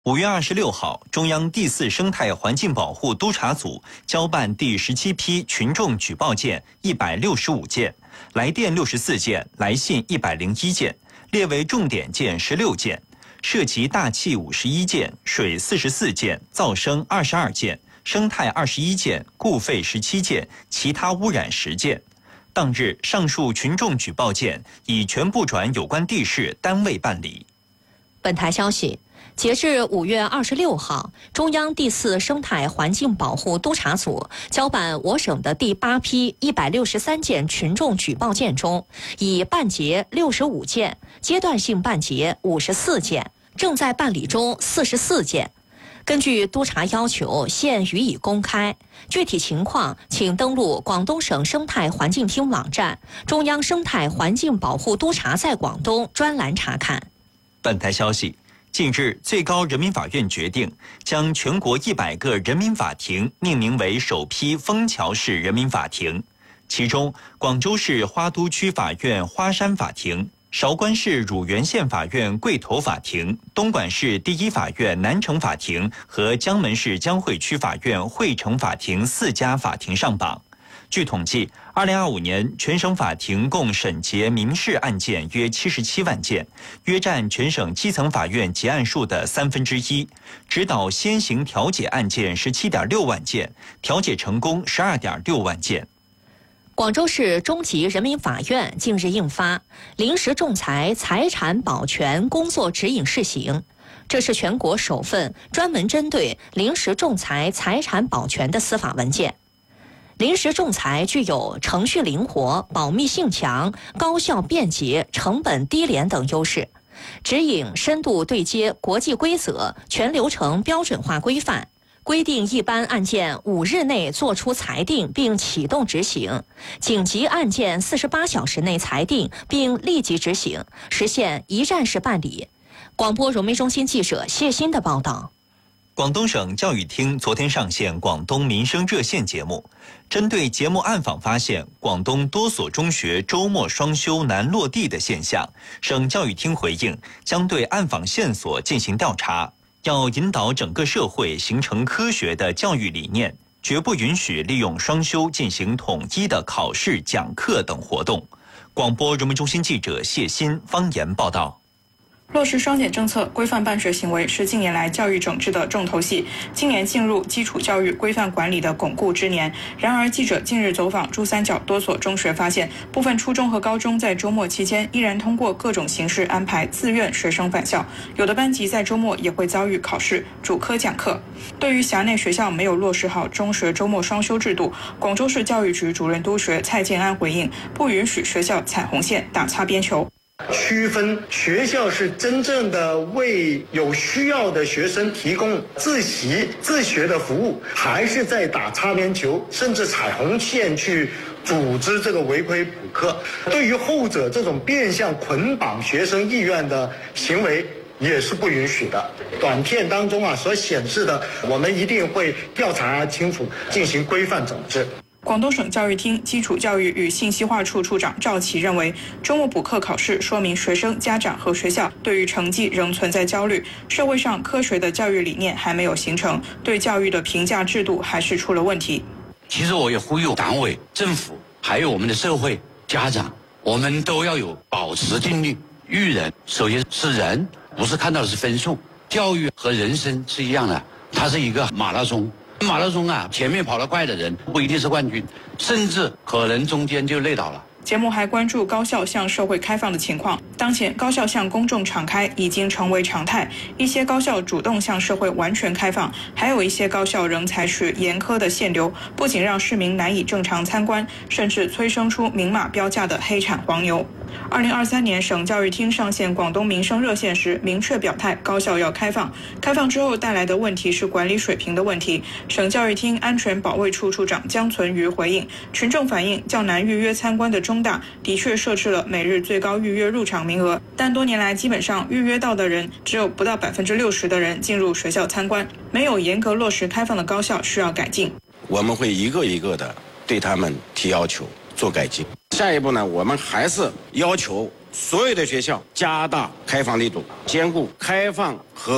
5月26号，中央第4生态环境保护督察组交办第17批群众举报件165件，来电64件，来信101件，列为重点件16件，涉及大气51件、水44件、噪声22件、生态21件、固废17件，其他污染10件。当日，上述群众举报件已全部转有关地市单位办理。 本台消息，截至5月26号，中央第4生态环境保护督察组交办我省的第8批163件群众举报件中，已办结65件，阶段性办结54件，正在办理中44件。根据督察要求，现予以公开。具体情况，请登录广东省生态环境厅网站“中央生态环境保护督察在广东”专栏查看。 本台消息，近日，最高人民法院决定将全国100个人民法庭命名为首批枫桥市人民法庭，其中广州市花都区法院花山法庭、韶关市乳源县法院桂头法庭、东莞市第一法院南城法庭和江门市江汇区法院汇城法庭4家法庭上榜。据统计，2025年全省法庭共审结民事案件约77万件，约占全省基层法院结案数的1/3，指导先行调解案件17.6万件，调解成功12.6万件。 广州市中级人民法院近日印发《临时仲裁财产保全工作指引试行》，这是全国首份专门针对临时仲裁财产保全的司法文件。临时仲裁具有程序灵活、保密性强、高效便捷、成本低廉等优势。指引深度对接国际规则，全流程标准化规范，规定一般案件5日内作出裁定并启动执行，紧急案件48小时内裁定并立即执行，实现一站式办理。广播融媒中心记者谢欣的报道。 广东省教育厅昨天上线广东民生热线节目，针对节目暗访发现广东多所中学周末双休难落地的现象，省教育厅回应将对暗访线索进行调查，要引导整个社会形成科学的教育理念，绝不允许利用双休进行统一的考试、讲课等活动。广播人民中心记者谢欣方言报道。 落实双减政策，规范办学行为是近年来教育整治的重头戏。今年进入基础教育规范管理的巩固之年。然而，记者近日走访珠三角多所中学，发现部分初中和高中在周末期间依然通过各种形式安排自愿学生返校，有的班级在周末也会遭遇考试、主科讲课。对于辖内学校没有落实好中学周末双休制度，广州市教育局主任督学蔡建安回应，不允许学校踩红线、打擦边球。 区分学校是真正的为有需要的学生提供自习自学的服务，还是在打擦边球，甚至踩红线去组织这个违规补课。对于后者这种变相捆绑学生意愿的行为也是不允许的。短片当中所显示的，我们一定会调查清楚，进行规范整治。 广东省教育厅基础教育与信息化处处长赵琦认为，周末补课考试说明学生、家长和学校对于成绩仍存在焦虑，社会上科学的教育理念还没有形成，对教育的评价制度还是出了问题。 其实我也呼吁党委、政府还有我们的社会、家长，我们都要有保持定力。育人首先是人，不是看到的是分数。教育和人生是一样的，它是一个马拉松。马拉松前面跑得快的人不一定是冠军，甚至可能中间就累倒了。 节目还关注高校向社会开放的情况。当前高校向公众敞开已经成为常态，一些高校主动向社会完全开放，还有一些高校仍采取严苛的限流，不仅让市民难以正常参观，甚至催生出明码标价的黑产黄牛。2023年省教育厅上线广东民生热线时明确表态，高校要开放，开放之后带来的问题是管理水平的问题。省教育厅安全保卫处处长江存瑜回应，群众反映较难预约参观的中大的确设置了每日最高预约入场名额，但多年来基本上预约到的人只有不到60%的人进入学校参观，没有严格落实开放的高校需要改进。 我们会一个一个的对他们提要求，做改进。下一步呢，我们还是要求所有的学校加大开放力度，兼顾开放和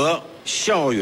校园